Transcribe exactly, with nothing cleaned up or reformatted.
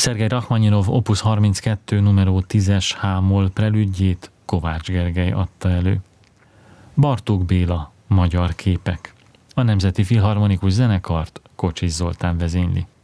Szergej Rachmaninov opus harminckettő numero tízes H-moll prelüdjét Kovács Gergely adta elő. Bartók Béla, magyar képek. A Nemzeti Filharmonikus Zenekart Kocsis Zoltán vezényli.